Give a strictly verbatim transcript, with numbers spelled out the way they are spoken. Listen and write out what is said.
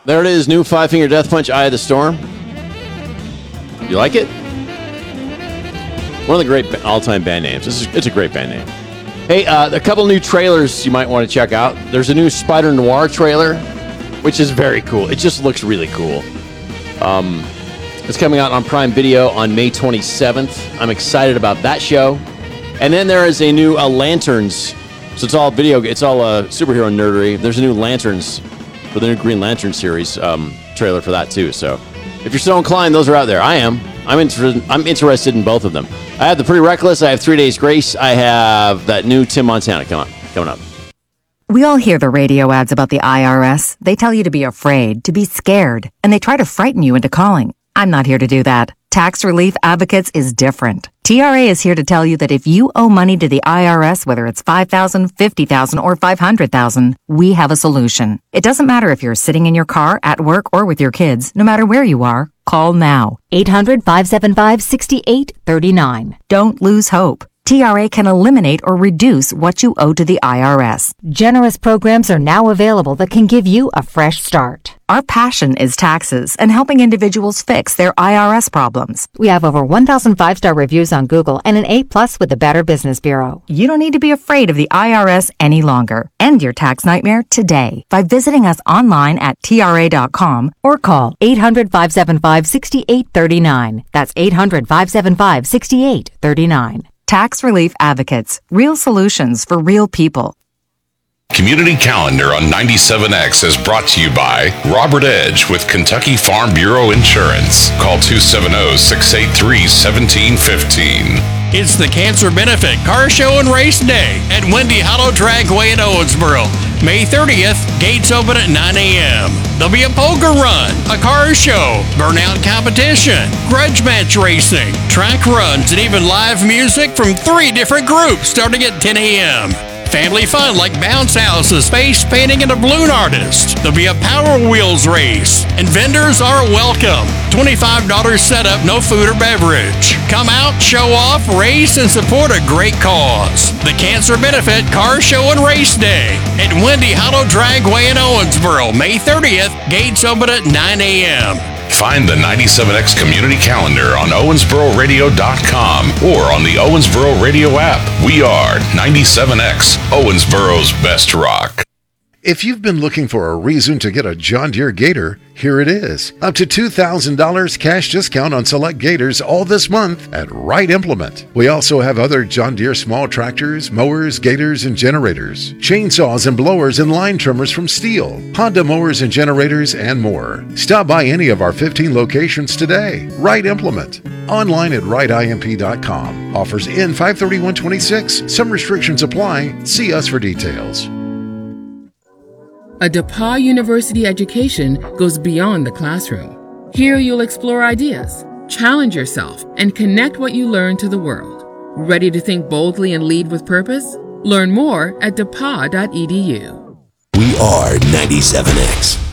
There it is, new Five Finger Death Punch, Eye of the Storm. You like it? One of the great all-time band names. This is, it's a great band name. Hey, uh, a couple new trailers you might want to check out. There's a new Spider Noir trailer, which is very cool. It just looks really cool. Um, it's coming out on Prime Video on May twenty-seventh. I'm excited about that show. And then there is a new uh, Lanterns. So it's all video. It's all uh, superhero nerdery. There's a new Lanterns for the new Green Lantern series um, trailer for that too. So if you're so inclined, those are out there. I am. I'm interested. I'm interested in both of them. I have the Pretty Reckless. I have Three Days Grace. I have that new Tim Montana come on, coming up. We all hear the radio ads about the I R S. They tell you to be afraid, to be scared, and they try to frighten you into calling. I'm not here to do that. Tax Relief Advocates is different. T R A is here to tell you that if you owe money to the I R S, whether it's five thousand dollars, fifty thousand dollars, or five hundred thousand dollars, we have a solution. It doesn't matter if you're sitting in your car, at work, or with your kids. No matter where you are, call now. eight hundred, five seven five, six eight three nine. Don't lose hope. T R A can eliminate or reduce what you owe to the I R S. Generous programs are now available that can give you a fresh start. Our passion is taxes and helping individuals fix their I R S problems. We have over one thousand five-star reviews on Google and an A plus with the Better Business Bureau. You don't need to be afraid of the I R S any longer. End your tax nightmare today by visiting us online at T R A dot com or call eight hundred, five seven five, six eight three nine. That's eight hundred, five seven five, six eight three nine. Tax Relief Advocates. Real solutions for real people. Community Calendar on ninety-seven X is brought to you by Robert Edge with Kentucky Farm Bureau Insurance. Call two seven zero, six eight three, one seven one five. It's the Cancer Benefit Car Show and Race Day at Windy Hollow Dragway in Owensboro. May thirtieth, gates open at nine a.m. There'll be a poker run, a car show, burnout competition, grudge match racing, track runs, and even live music from three different groups starting at ten a.m. Family fun like bounce houses, face painting, and a balloon artist. There'll be a Power Wheels race, and vendors are welcome. twenty-five dollars setup, no food or beverage. Come out, show off, race, and support a great cause. The Cancer Benefit Car Show and Race Day at Windy Hollow Dragway in Owensboro, May thirtieth. Gates open at nine a.m. Find the ninety-seven X Community Calendar on Owensboro Radio dot com or on the Owensboro Radio app. We are ninety-seven X, Owensboro's best rock. If you've been looking for a reason to get a John Deere Gator, here it is. Up to two thousand dollars cash discount on select Gators all this month at Wright Implement. We also have other John Deere small tractors, mowers, Gators, and generators, chainsaws and blowers and line trimmers from Steel, Honda mowers and generators, and more. Stop by any of our fifteen locations today. Wright Implement. Online at wright imp dot com. Offers end five thirty-one twenty-six. Some restrictions apply. See us for details. A DePauw University education goes beyond the classroom. Here you'll explore ideas, challenge yourself, and connect what you learn to the world. Ready to think boldly and lead with purpose? Learn more at depaw dot e d u. We are ninety-seven X.